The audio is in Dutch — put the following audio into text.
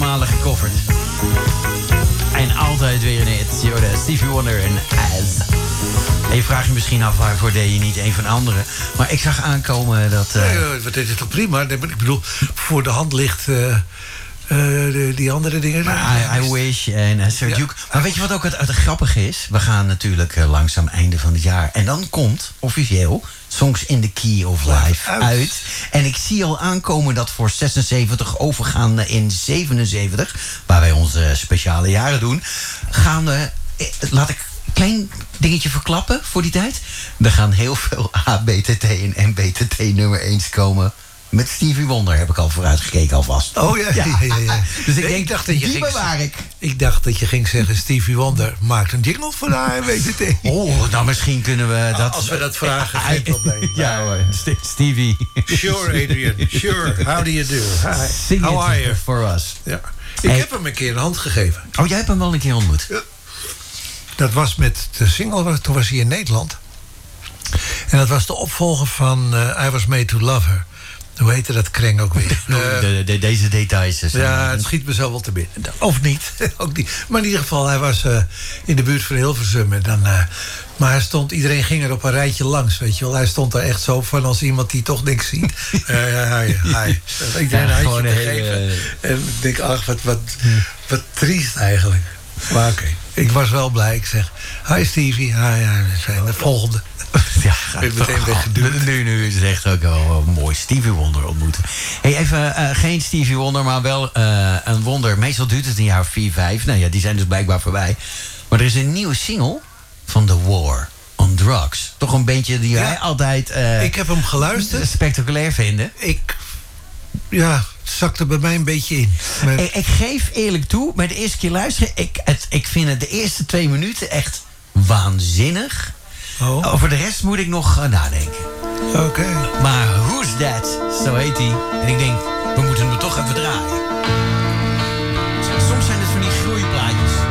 malen gecoverd. En altijd weer een hit. Yoda, Stevie Wonder en Az. En je vraagt je misschien af waarvoor deed je niet een van anderen. Maar ik zag aankomen dat... Wat deed het toch prima? Ik bedoel, voor de hand ligt... die andere dingen. I Wish en Sir Duke. Maar weet je wat ook het grappige is? We gaan natuurlijk langzaam einde van het jaar. En dan komt officieel Songs in the Key of Life uit. En ik zie al aankomen dat voor 76 overgaande in 77... waar wij onze speciale jaren doen... gaan we... Laat ik een klein dingetje verklappen voor die tijd. Er gaan heel veel ABTT en MBTT nummer 1's komen... Met Stevie Wonder heb ik al vooruitgekeken alvast. Oh ja. Dus ik dacht dat je bewaar ik. Ik dacht dat je ging zeggen... Stevie Wonder maakt een jingle voor de ANWTT. Oh, nou misschien kunnen we dat... Als we dat vragen, geen probleem. Ja hoor, Stevie. Sure, Adrian. Sure. How do you do? Hi. Sing How are you? For us. Ja. Ik heb hem een keer een hand gegeven. Oh, jij hebt hem wel een keer ontmoet? Ja. Dat was met de single, toen was hij in Nederland. En dat was de opvolger van I Was Made to Love Her. Hoe heette dat kreng ook weer? Deze details. Ja, het schiet me zo wel te binnen. Of niet, ook niet. Maar in ieder geval, hij was in de buurt van Hilversum. En dan, maar hij stond, iedereen ging er op een rijtje langs, weet je wel. Hij stond daar echt zo van als iemand die toch niks ziet. Hi. Ik deed een handje te geven. En ik denk, ach, wat triest eigenlijk. Maar oké, ik was wel blij. Ik zeg, hi Stevie. Hi, we zijn de volgende. Ja, ik ben meteen weggeduwd. Nu is het echt ook wel mooi. Stevie Wonder ontmoeten. Hey, even geen Stevie Wonder, maar wel een wonder. Meestal duurt het een jaar of 4, 5. Nou ja, die zijn dus blijkbaar voorbij. Maar er is een nieuwe single van The War on Drugs. Toch een beetje die wij altijd... ik heb hem geluisterd. Spectaculair vinden. Het zakte bij mij een beetje in. Maar... Ik geef eerlijk toe, bij de eerste keer luisteren... Ik vind het de eerste 2 minuten echt waanzinnig... Oh. Over de rest moet ik nog nadenken. Oké. Maar Who's That? Zo heet hij. En ik denk, we moeten hem toch even draaien. Soms zijn het van die groeiplaatjes.